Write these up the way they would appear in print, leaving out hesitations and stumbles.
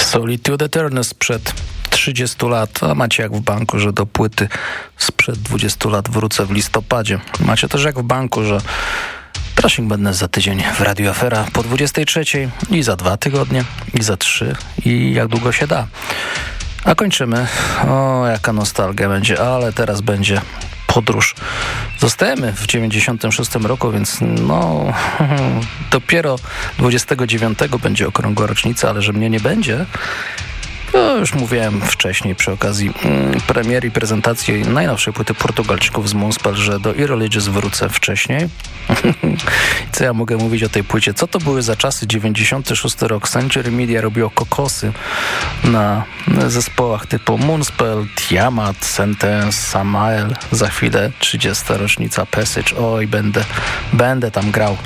Solitude Eternal sprzed 30 lat, a macie jak w banku, że do płyty sprzed 20 lat wrócę w listopadzie. Macie też jak w banku, że Trashing Madness za tydzień w Radio Afera po 23 i za 2 tygodnie, i za 3 i jak długo się da. A kończymy. O, jaka nostalgia będzie, ale teraz będzie podróż. Zostajemy w 96 roku, więc no dopiero 29 będzie okrągła rocznica, ale że mnie nie będzie, to już mówiłem wcześniej przy okazji premiery i prezentacji najnowszej płyty Portugalczyków z Moonspell, że do Irreligious wrócę wcześniej. Co ja mogę mówić o tej płycie? Co to były za czasy? 96 rok. Century Media robiło kokosy na zespołach typu Moonspell, Tiamat, Sentence, Samael. Za chwilę 30. rocznica Passage. Oj, będę tam grał.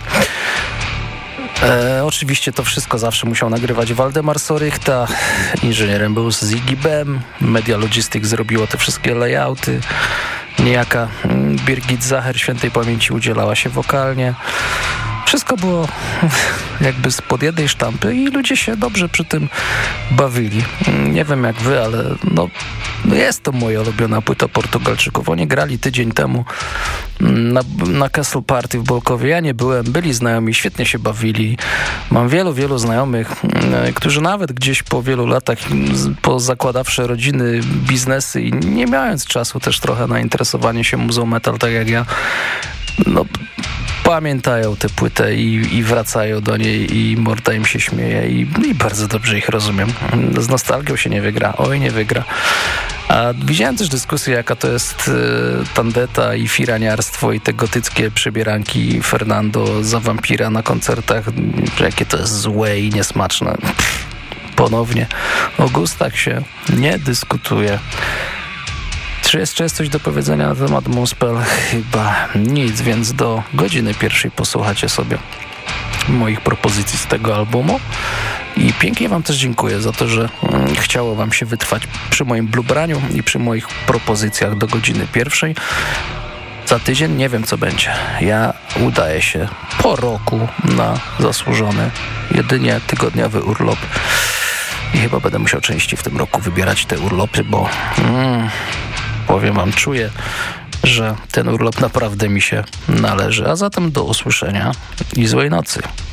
Oczywiście to wszystko zawsze musiał nagrywać Waldemar Sorychta. Inżynierem był Ziggy Bem. Media Logistics zrobiło te wszystkie layouty. Niejaka Birgit Zacher świętej pamięci udzielała się wokalnie. Wszystko było jakby spod jednej sztampy i ludzie się dobrze przy tym bawili. Nie wiem jak wy, ale no jest to moja ulubiona płyta Portugalczyków. Oni grali tydzień temu na Castle Party w Bolkowie. Ja nie byłem, byli znajomi, świetnie się bawili. Mam wielu znajomych, którzy nawet gdzieś po wielu latach, pozakładawszy rodziny, biznesy i nie mając czasu też trochę na interesowanie się muzyką metal, tak jak ja, no pamiętają tę płytę i wracają do niej i morda im się śmieje i bardzo dobrze ich rozumiem. Z nostalgią się nie wygra. Oj, nie wygra. A widziałem też dyskusję, jaka to jest tandeta i firaniarstwo i te gotyckie przebieranki Fernando za wampira na koncertach, jakie to jest złe i niesmaczne. Ponownie o gustach się nie dyskutuje. Czy jeszcze jest coś do powiedzenia na temat Moonspell? Chyba nic, więc do godziny pierwszej posłuchacie sobie moich propozycji z tego albumu. I pięknie wam też dziękuję za to, że chciało wam się wytrwać przy moim bluebraniu i przy moich propozycjach do godziny pierwszej. Za tydzień nie wiem, co będzie. Ja udaję się po roku na zasłużony, jedynie tygodniowy urlop. I chyba będę musiał częściej w tym roku wybierać te urlopy, bo powiem wam, czuję, że ten urlop naprawdę mi się należy. A zatem do usłyszenia i złej nocy.